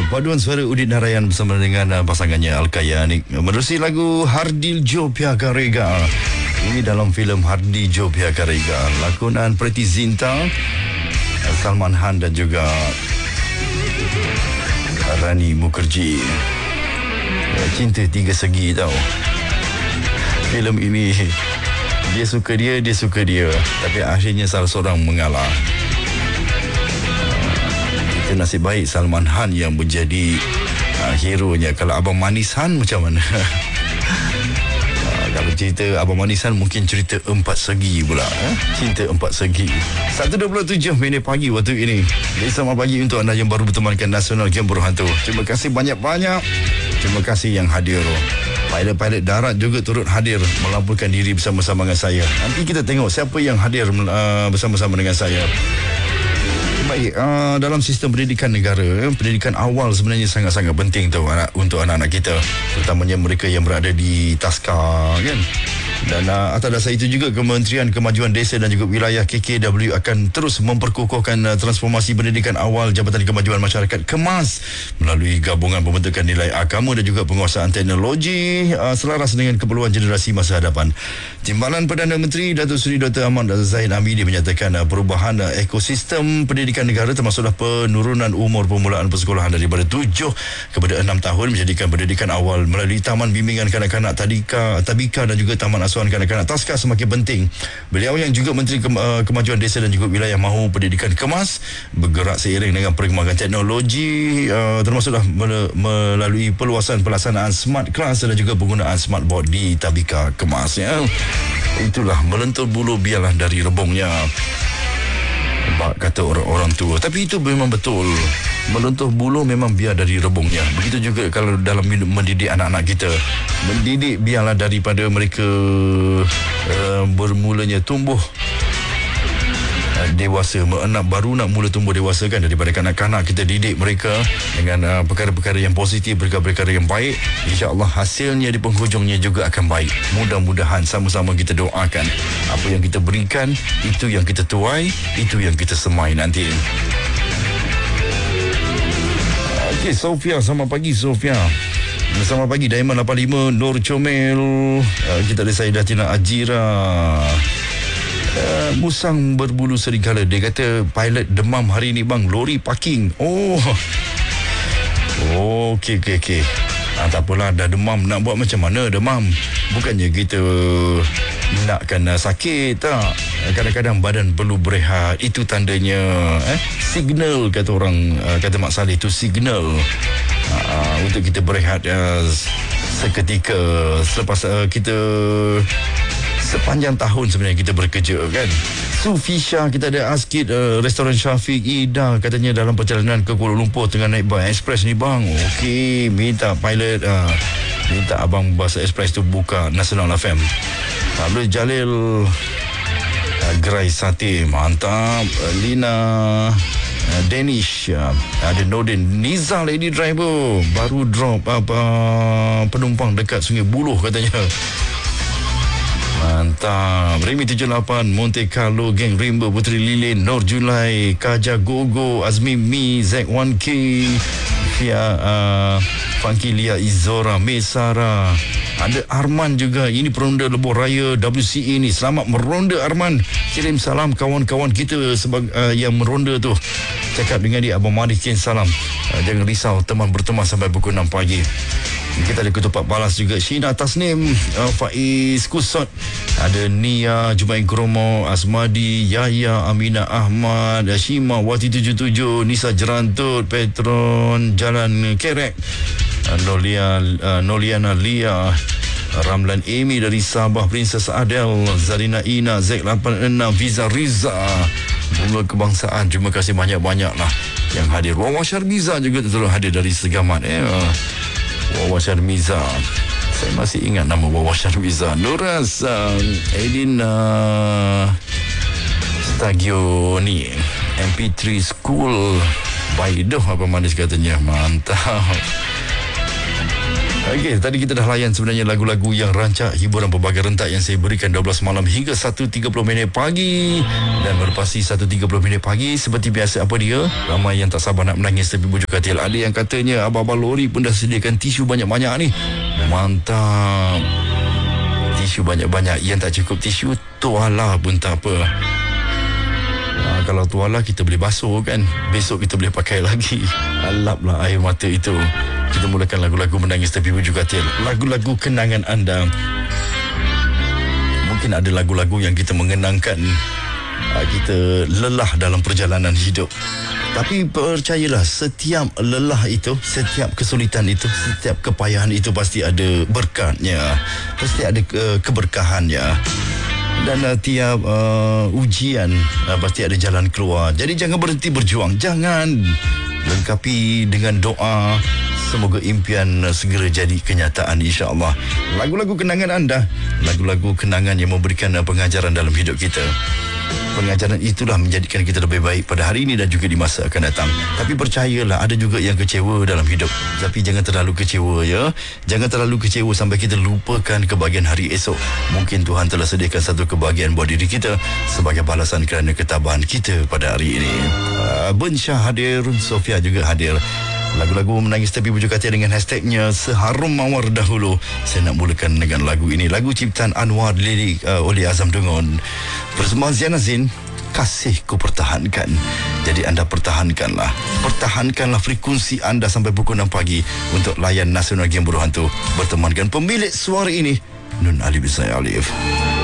Paduan suara Udit Narayan bersama dengan pasangannya Alkayanik menerusi lagu Hardil Jo Piaga Rega. Ini dalam filem Hardil Jo Piaga Rega, lakonan Preity Zinta, Salman Khan dan juga Rani Mukherjee. Cinta tiga segi tau. Filem ini dia suka dia tapi akhirnya salah seorang mengalah. Nasib baik Salman Khan yang menjadi hero-nya. Kalau Abang Manis Han macam mana? Kalau cerita Abang Manis Han mungkin cerita empat segi pula. Cinta empat segi. 1.27 minit pagi waktu ini. Jadi selamat pagi untuk anda yang baru bertemankan Nasional Game Buruh Hantu. Terima kasih banyak-banyak. Terima kasih yang hadir. Pilot-pilot darat juga turut hadir melaporkan diri bersama-sama dengan saya. Nanti kita tengok siapa yang hadir bersama-sama dengan saya. Baik, dalam sistem pendidikan negara, pendidikan awal sebenarnya sangat-sangat penting tu untuk anak-anak kita, terutamanya mereka yang berada di taska kan. Dan atas dasar itu juga Kementerian Kemajuan Desa dan juga Wilayah KKW akan terus memperkukuhkan transformasi pendidikan awal Jabatan Kemajuan Masyarakat KEMAS melalui gabungan pembentukan nilai agama dan juga penguasaan teknologi selaras dengan keperluan generasi masa hadapan. Timbalan Perdana Menteri Datuk Seri Dr. Ahmad Zahid Hamidi menyatakan perubahan ekosistem pendidikan negara termasuklah penurunan umur permulaan persekolahan daripada 7 kepada 6 tahun menjadikan pendidikan awal melalui Taman Bimbingan Kanak-kanak Tabika dan juga Taman Asuhan Kanak-kanak Taska semakin penting. Beliau yang juga Menteri Kemajuan Desa dan juga Wilayah Mahu Pendidikan KEMAS bergerak seiring dengan perkembangan teknologi termasuklah melalui perluasan pelaksanaan smart class dan juga penggunaan smart board di Tabika KEMAS ya. Itulah melentur bulu biarlah dari rebungnya, kata orang-orang tua. Tapi itu memang betul. Melentuh bulu memang biar dari rebungnya. Begitu juga kalau dalam mendidik anak-anak kita. Mendidik biarlah daripada mereka bermulanya tumbuh dewasa, baru nak mula tumbuh dewasa kan. Daripada kanak-kanak kita didik mereka dengan perkara-perkara yang positif, perkara-perkara yang baik, insya-Allah hasilnya di penghujungnya juga akan baik. Mudah-mudahan sama-sama kita doakan apa yang kita berikan itu yang kita tuai, itu yang kita semai nanti. Okey, Sofia, selamat pagi Sofia. Selamat pagi Diamond 85, Nur Comel, kita ada Saidah Tina Ajira. Musang berbulu serigala. Dia kata pilot demam hari ni bang, lori parking. Okey. Tak apalah, dah demam, nak buat macam mana demam? Bukannya kita nakkan sakit tak? Kadang-kadang badan perlu berehat. Itu tandanya signal, kata orang, kata Mak Saleh, itu signal untuk kita berehat seketika selepas kita sepanjang tahun sebenarnya kita bekerja kan. Sufisha, kita ada Askid, restoran Syafiq Ida katanya dalam perjalanan ke Kuala Lumpur tengah naik bas express ni bang. Okey, minta pilot minta abang bas express tu buka Nasional FM. Abdul Jalil gerai sate mantap. Lina Danish, ada Nordin Niza, lady driver baru drop penumpang dekat Sungai Buloh katanya. Mantap. Remy 78, Monte Carlo, Geng Rimba, Putri Lilin, Nur Julai, Kaja Gogo, Azmi Mi, Z1K, Fia, Funky Lia Izora, Mesara. Ada Arman juga. Ini peronda lebuh raya WCE ni. Selamat meronda Arman. Kirim salam kawan-kawan kita yang meronda tu. Cakap dengan dia, Abang Mari kirim salam. Jangan risau, teman berteman sampai pukul 6 pagi. Kita ada ketupat balas juga. Sheena Tasnim, Faiz Kusot, ada Nia Jumain Kromo, Asmadi, Yahya, Amina Ahmad, Shima Wati 77, Nisa Jerantut, Petron Jalan Kerek, Noliana Lia, Ramlan Amy dari Sabah, Princess Adel, Zarina Ina, Z86, Viza Riza, Bunga Kebangsaan. Terima kasih banyak-banyak lah yang hadir. Wawa Syarmiza juga terus hadir dari Segamat. Wawa Syarmiza, saya masih ingat nama Wawa Syarmiza. Nuras, Edina Stagio ni, MP3 School Baidoh apa manis katanya. Mantap. Okey, tadi kita dah layan sebenarnya lagu-lagu yang rancak hiburan berbagai rentak yang saya berikan 12 malam hingga 1.30 minit pagi. Dan melepasi 1.30 minit pagi, seperti biasa apa dia? Ramai yang tak sabar nak menangis tapi bujuk katil. Ada yang katanya abang-abang lori pun dah sediakan tisu banyak-banyak ni. Mantap. Tisu banyak-banyak. Yang tak cukup tisu, tuala pun tak apa. Kalau tuala kita boleh basuh kan, besok kita boleh pakai lagi. Alaplah air mata itu. Kita mulakan lagu-lagu menangis tapi bujuk katil. Lagu-lagu kenangan anda. Mungkin ada lagu-lagu yang kita mengenangkan kita lelah dalam perjalanan hidup. Tapi percayalah, setiap lelah itu, setiap kesulitan itu, setiap kepayahan itu pasti ada berkatnya, pasti ada keberkahannya. Dan tiap ujian pasti ada jalan keluar. Jadi jangan berhenti berjuang. Jangan. Lengkapi dengan doa. Semoga impian segera jadi kenyataan, insya-Allah. Lagu-lagu kenangan anda, lagu-lagu kenangan yang memberikan pengajaran dalam hidup kita. Pengajaran itulah menjadikan kita lebih baik pada hari ini dan juga di masa akan datang. Tapi percayalah, ada juga yang kecewa dalam hidup. Tapi jangan terlalu kecewa, ya. Jangan terlalu kecewa sampai kita lupakan kebahagiaan hari esok. Mungkin Tuhan telah sediakan satu kebahagiaan buat diri kita sebagai balasan kerana ketabahan kita pada hari ini. Ben Syah hadir, Sofia juga hadir. Lagu-lagu menangis tapi bujuk katil dengan hashtagnya Seharum Mawar Dahulu. Saya nak mulakan dengan lagu ini. Lagu ciptaan Anwar, lirik oleh Azam Dungun. Persembahan Ziana Zain, Kasih Ku Pertahankan. Jadi anda pertahankanlah. Pertahankanlah frekuensi anda sampai pukul 6 pagi untuk layan Nasional Game Buruh Hantu. Bertemankan pemilik suara ini, Nun Ali bin Alif.